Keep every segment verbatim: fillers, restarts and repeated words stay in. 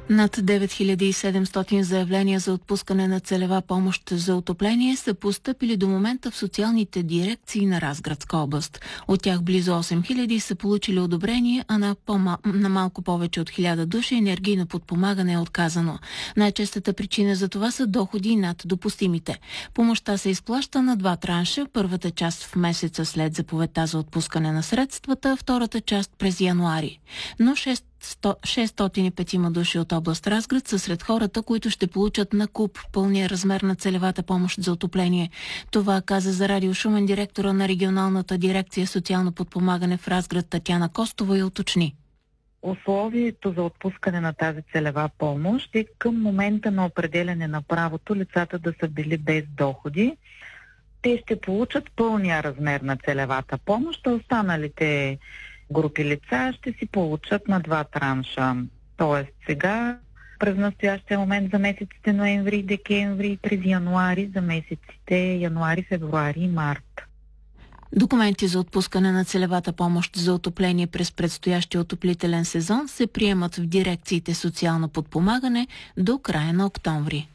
Над девет хиляди и седемстотин заявления за отпускане на целева помощ за отопление са постъпили до момента в социалните дирекции на Разградска област. От тях близо осем хиляди са получили одобрение, а на, по-мал... на малко повече от хиляда души енергийно подпомагане е отказано. Най-честата причина за това са доходи над допустимите. Помощта се изплаща на два транша, първата част в месеца след заповедта за отпускане на средствата, втората част през януари. Но шестстотин и пет души от област Разград са сред хората, които ще получат накуп пълния размер на целевата помощ за отопление. Това каза за Радио Шумен директора на регионалната дирекция социално подпомагане в Разград Татяна Костова и уточни. Условието за отпускане на тази целева помощ е към момента на определяне на правото лицата да са били без доходи. Те ще получат пълния размер на целевата помощ, а останалите групи лица ще си получат на два транша. Тоест сега, през настоящия момент за месеците ноември, декември и през януари, за месеците януари, февруари и март. Документи за отпускане на целевата помощ за отопление през предстоящия отоплителен сезон се приемат в дирекциите социално подпомагане до края на октомври.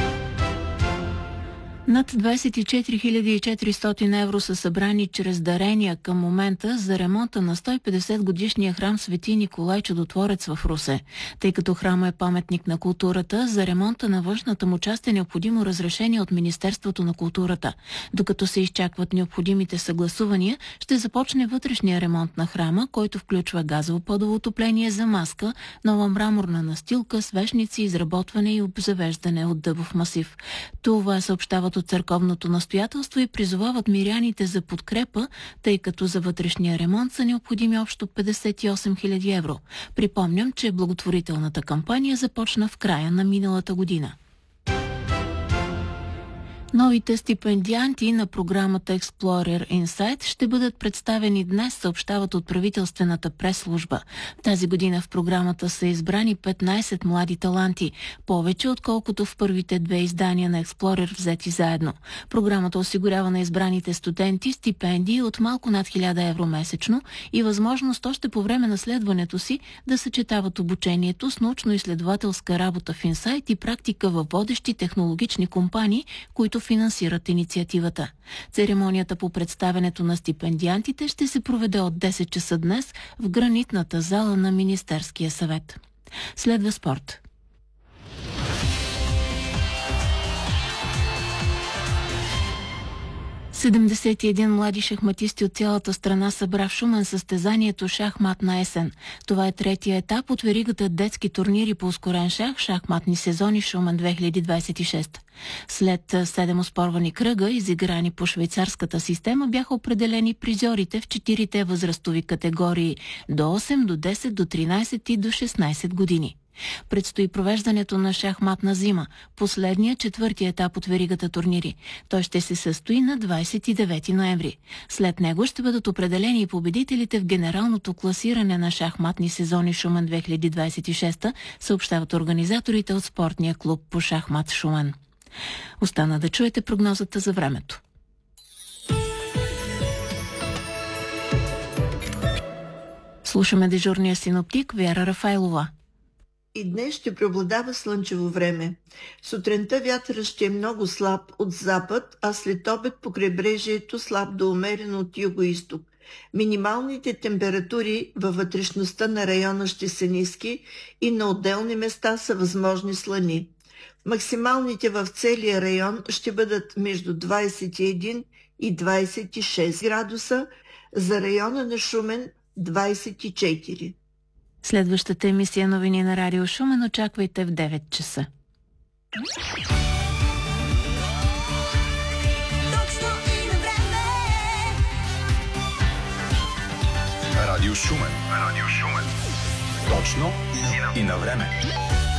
Над двадесет и четири хиляди и четиристотин евро са събрани чрез дарения към момента за ремонта на сто и петдесет годишния храм Свети Николай Чудотворец в Русе. Тъй като храма е паметник на културата, за ремонта на външната му част е необходимо разрешение от Министерството на културата. Докато се изчакват необходимите съгласувания, ще започне вътрешния ремонт на храма, който включва газово подово отопление за маска, нова мраморна настилка, свещници, изработване и обзавеждане от дъбов масив. Това съобщават от църковното настоятелство и призовават миряните за подкрепа, тъй като за вътрешния ремонт са необходими общо петдесет и осем хиляди евро. Припомням, че благотворителната кампания започна в края на миналата година. Новите стипендианти на програмата Explorer Insight ще бъдат представени днес, съобщават от правителствената прес-служба. Тази година в програмата са избрани петнадесет млади таланти, повече отколкото в първите две издания на Explorer взети заедно. Програмата осигурява на избраните студенти стипендии от малко над хиляда евро месечно и възможност още по време на следването си да съчетават обучението с научно-изследователска работа в Insight и практика във водещи технологични компании, които финансират инициативата. Церемонията по представянето на стипендиантите ще се проведе от десет часа днес в гранитната зала на Министерския съвет. Следва спорт. седемдесет и един млади шахматисти от цялата страна събра в Шумен състезанието Шахмат на есен. Това е третия етап от веригата детски турнири по ускорен шах, шахматни сезони Шумен две хиляди двадесет и шеста. След седем оспорвани кръга, изиграни по швейцарската система, бяха определени призьорите в четирите възрастови категории до осем, до десет, до тринадесет и до шестнадесет години. Предстои провеждането на шахматна зима, последния четвърти етап от веригата турнири. Той ще се състои на двадесет и девети ноември. След него ще бъдат определени и победителите в генералното класиране на шахматни сезони Шумен две хиляди двадесет и шеста, съобщават организаторите от спортния клуб по шахмат Шумен. Остана да чуете прогнозата за времето. Слушаме дежурния синоптик Вяра Рафайлова. И днес ще преобладава слънчево време. Сутринта вятърът ще е много слаб от запад, а след обед по крайбрежието слаб до умерен от юго-исток. Минималните температури във вътрешността на района ще са ниски и на отделни места са възможни слани. Максималните в целия район ще бъдат между двадесет и един и двадесет и шест градуса, за района на Шумен двадесет и четири. Следващата емисия новини на Радио Шумен очаквайте в девет часа. Радио Шумен. Радио Шумен. Точно и на време.